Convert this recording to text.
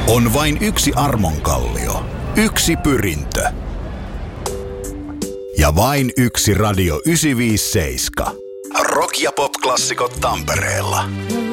On vain yksi armonkallio, yksi pyrintö. Ja vain yksi Radio 957. Rock- ja pop-klassikot Tampereella.